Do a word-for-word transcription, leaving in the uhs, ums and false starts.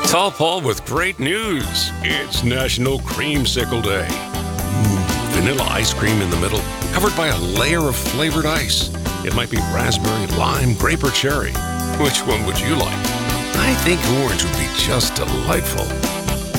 Tall Paul with great news. It's National Creamsicle Day. Ooh, vanilla ice cream in the middle, covered by a layer of flavored ice. It might be raspberry, lime, grape, or cherry. Which one would you like? I think orange would be just delightful.